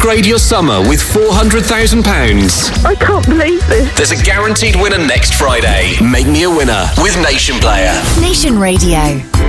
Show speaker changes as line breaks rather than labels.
Upgrade your summer with £400,000.
I can't believe this.
There's a guaranteed winner next Friday. Make me a winner with Nation Player.
Nation Radio.